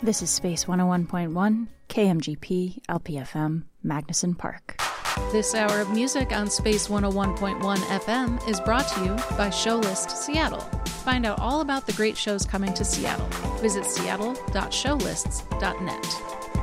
This is Space 101.1, KMGP, LPFM, Magnuson Park. This hour of music on Space 101.1 FM is brought to you by Showlist Seattle. Find out all about the great shows coming to Seattle. Visit seattle.showlists.net.